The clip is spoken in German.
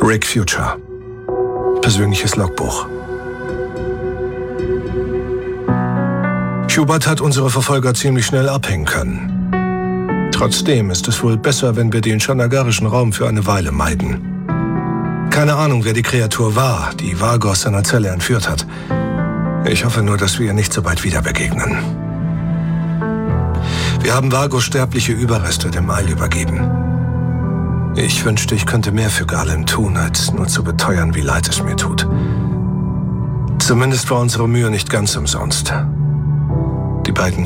Rick Future. Persönliches Logbuch. Hubert hat unsere Verfolger ziemlich schnell abhängen können. Trotzdem ist es wohl besser, wenn wir den shanagarischen Raum für eine Weile meiden. Keine Ahnung, wer die Kreatur war, die Vargo aus seiner Zelle entführt hat. Ich hoffe nur, dass wir ihr nicht so bald wieder begegnen. Wir haben Vargos sterbliche Überreste dem Eil übergeben. Ich wünschte, ich könnte mehr für Garlem tun, als nur zu beteuern, wie leid es mir tut. Zumindest war unsere Mühe nicht ganz umsonst. Die beiden